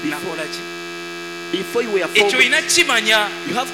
nakola ki Before you were ekyo formed, olina kimanya you have